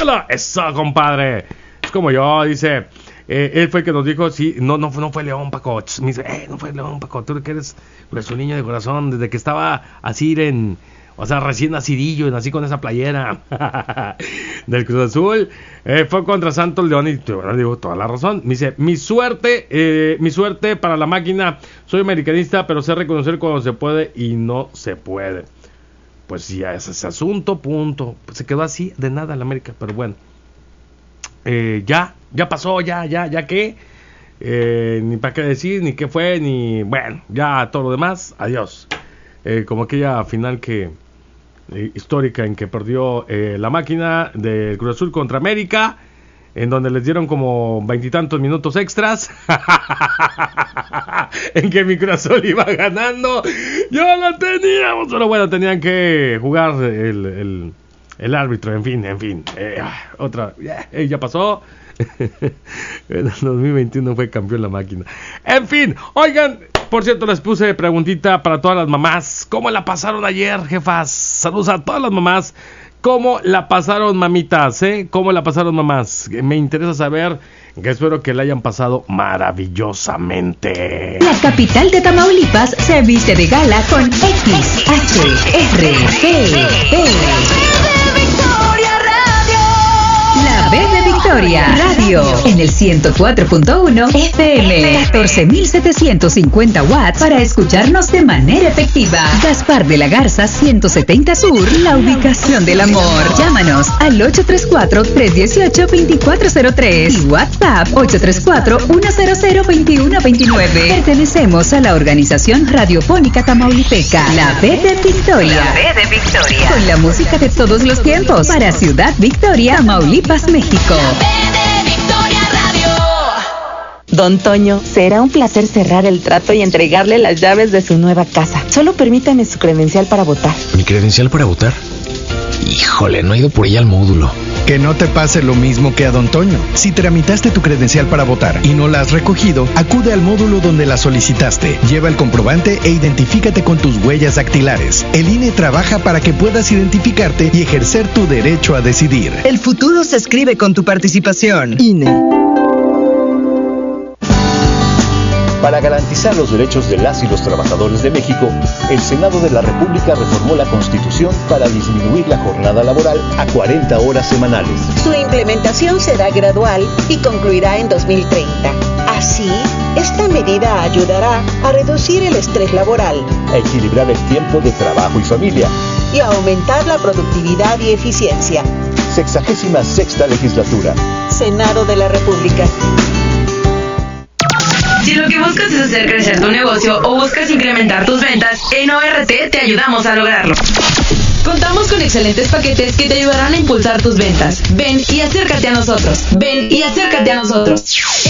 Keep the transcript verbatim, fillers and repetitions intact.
tócalo. Eso, compadre. Es como yo, dice. Eh, él fue el que nos dijo, sí, no, no, no fue León, Paco. Me dice, eh, no fue León, Paco. Tú que eres pues, un niño de corazón. Desde que estaba así en... O sea, recién nacidillo, nací con esa playera del Cruz Azul. Eh, fue contra Santos León y bueno, digo toda la razón. Me dice, mi suerte, eh, mi suerte para la máquina. Soy americanista, pero sé reconocer cuando se puede y no se puede. Pues ya es ese asunto, punto. Pues se quedó así, de nada la América, pero bueno. Eh, ya, ya pasó, ya, ya, ya que. Eh, ni para qué decir, ni qué fue, ni... Bueno, ya todo lo demás, adiós. Eh, como aquella final que eh, histórica en que perdió eh, la máquina del Cruz Azul contra América, en donde les dieron como veintitantos minutos extras, en que mi Cruz Azul iba ganando, yo lo teníamos, pero bueno, tenían que jugar el, el, el árbitro, en fin, en fin, eh, otra, eh, ya pasó. En el dos mil veintiuno fue campeón la máquina. En fin, oigan, por cierto les puse preguntita para todas las mamás. ¿Cómo la pasaron ayer, jefas? Saludos a todas las mamás. ¿Cómo la pasaron, mamitas? ¿Eh? ¿Cómo la pasaron, mamás? Me interesa saber, que espero que la hayan pasado maravillosamente. La capital de Tamaulipas se viste de gala con X H R G E. La B de Victoria Radio en el ciento cuatro punto uno F M, catorce mil setecientos cincuenta watts para escucharnos de manera efectiva. Gaspar de la Garza ciento setenta Sur, la ubicación del amor. Llámanos al ocho tres cuatro, tres uno ocho, dos cuatro cero tres y WhatsApp ocho tres cuatro, uno cero cero, dos uno dos nueve. Pertenecemos a la organización radiofónica tamaulipeca, la B de Victoria. La B de Victoria. Con la música de todos los tiempos para Ciudad Victoria, Tamaulipas, México. Don Toño, será un placer cerrar el trato y entregarle las llaves de su nueva casa. Solo permítame su credencial para votar. ¿Mi credencial para votar? Híjole, no he ido por ella al módulo. Que no te pase lo mismo que a Don Toño. Si tramitaste tu credencial para votar y no la has recogido, acude al módulo donde la solicitaste. Lleva el comprobante e identifícate con tus huellas dactilares. El I N E trabaja para que puedas identificarte y ejercer tu derecho a decidir. El futuro se escribe con tu participación. I N E. Para garantizar los derechos de las y los trabajadores de México, el Senado de la República reformó la Constitución para disminuir la jornada laboral a cuarenta horas semanales. Su implementación será gradual y concluirá en dos mil treinta. Así, esta medida ayudará a reducir el estrés laboral, a equilibrar el tiempo de trabajo y familia y a aumentar la productividad y eficiencia. Sexagésima sexta legislatura. Senado de la República. Si lo que buscas es hacer crecer tu negocio o buscas incrementar tus ventas, en O R T te ayudamos a lograrlo. Contamos con excelentes paquetes que te ayudarán a impulsar tus ventas. Ven y acércate a nosotros. Ven y acércate a nosotros.